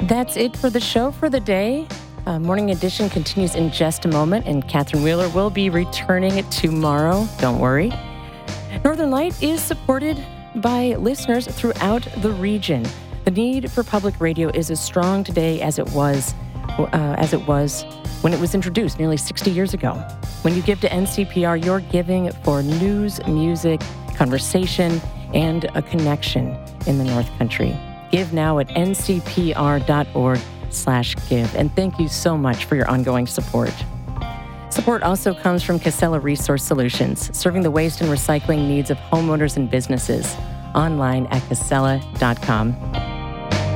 That's it for the show for the day. Morning Edition continues in just a moment, and Catherine Wheeler will be returning tomorrow. Don't worry. Northern Light is supported by listeners throughout the region. The need for public radio is as strong today as it was when it was introduced nearly 60 years ago. When you give to NCPR, you're giving for news, music, conversation, and a connection in the North Country. Give now at ncpr.org/give. And thank you so much for your ongoing support. Support also comes from Casella Resource Solutions, serving the waste and recycling needs of homeowners and businesses. Online at casella.com.